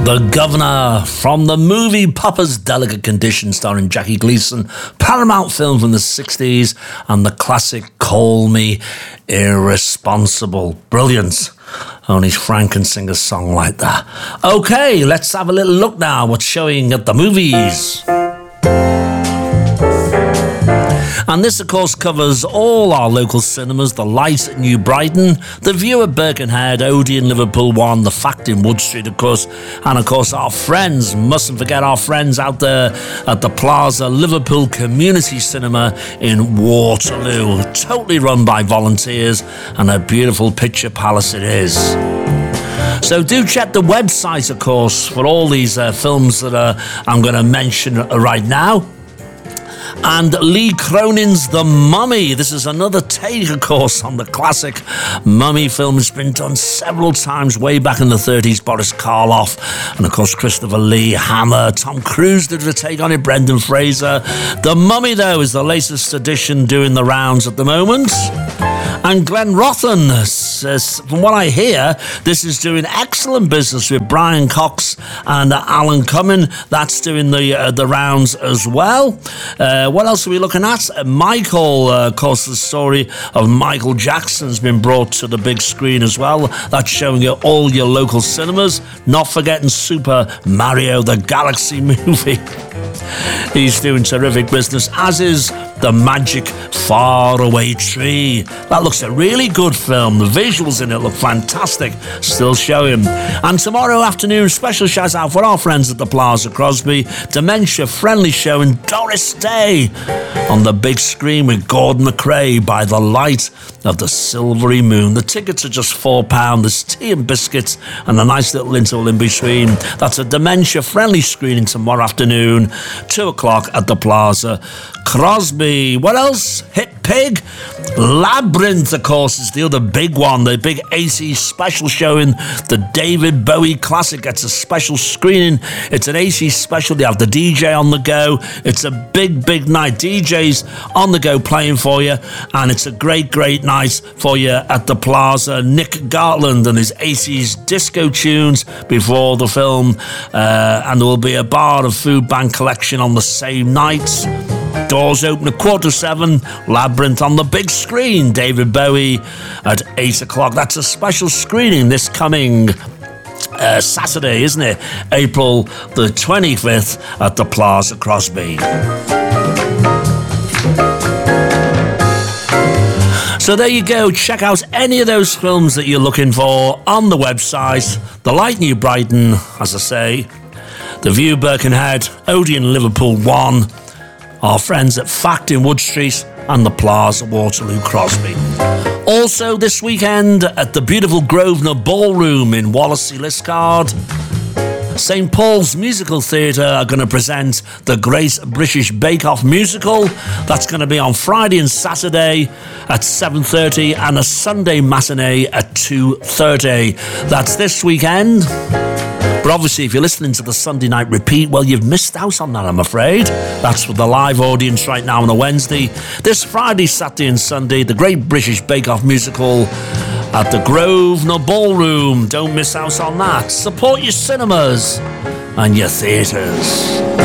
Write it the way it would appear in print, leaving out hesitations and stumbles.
The Governor from the movie Papa's Delicate Condition, starring Jackie Gleason, Paramount film from the 60s, and the classic Call Me Irresponsible. Brilliant. Only Frank can sing a song like that. Okay, let's have a little look now what's showing at the movies. And this, of course, covers all our local cinemas: the Light at New Brighton, the View at Birkenhead, Odeon Liverpool 1, the Fact in Wood Street, of course, and, of course, our friends, mustn't forget our friends out there at the Plaza Liverpool Community Cinema in Waterloo. Totally run by volunteers, and a beautiful picture palace it is. So do check the website, of course, for all these films that I'm going to mention right now. And Lee Cronin's The Mummy. This is another take, of course, on the classic Mummy film. It's been done several times way back in the 30s. Boris Karloff and, of course, Christopher Lee, Hammer. Tom Cruise did a take on it, Brendan Fraser. The Mummy, though, is the latest edition doing the rounds at the moment. And Glenn Rothan says, from what I hear, this is doing excellent business with Brian Cox and Alan Cumming. That's doing the rounds as well. What else are we looking at? Michael, of course, the story of Michael Jackson's been brought to the big screen as well. That's showing you all your local cinemas. Not forgetting Super Mario, the Galaxy movie. He's doing terrific business, as is The Magic Faraway Tree. That looks a really good film. The visuals in it look fantastic. Still showing. And tomorrow afternoon, special shout out for our friends at the Plaza Crosby. Dementia-friendly showing Doris Day on the big screen with Gordon McRae by the light of the silvery moon. The tickets are just £4. There's tea and biscuits and a nice little interval in between. That's a dementia-friendly screening tomorrow afternoon, 2 o'clock at the Plaza Crosby. What else? Hit Pig. Labyrinth, of course, is the other big one. The big 80s special showing. The David Bowie classic gets a special screening. It's an 80s special. They have the DJ on the go. It's a big, big night. DJs on the go playing for you. And it's a great, great night for you at the Plaza. Nick Gartland and his 80s disco tunes before the film. And there will be a bar of food bank collection on the same night. Doors open at 7:15. Labyrinth on the big screen. David Bowie at 8 o'clock. That's a special screening this coming Saturday, isn't it? April the 25th at the Plaza Crosby. So there you go. Check out any of those films that you're looking for on the website. The Light New Brighton, as I say. The View Birkenhead, Odeon Liverpool 1. Our friends at Fact in Wood Street and the Plaza Waterloo Crosby. Also this weekend at the beautiful Grosvenor Ballroom in Wallasey Liscard, St Paul's Musical Theatre are going to present the Great British Bake Off musical. That's going to be on Friday and Saturday at 7:30 and a Sunday matinee at 2:30. That's this weekend. But obviously, if you're listening to the Sunday night repeat, well, you've missed out on that, I'm afraid. That's for the live audience right now on a Wednesday. This Friday, Saturday and Sunday, the Great British Bake Off musical at the Grosvenor Ballroom. Don't miss out on that. Support your cinemas and your theatres.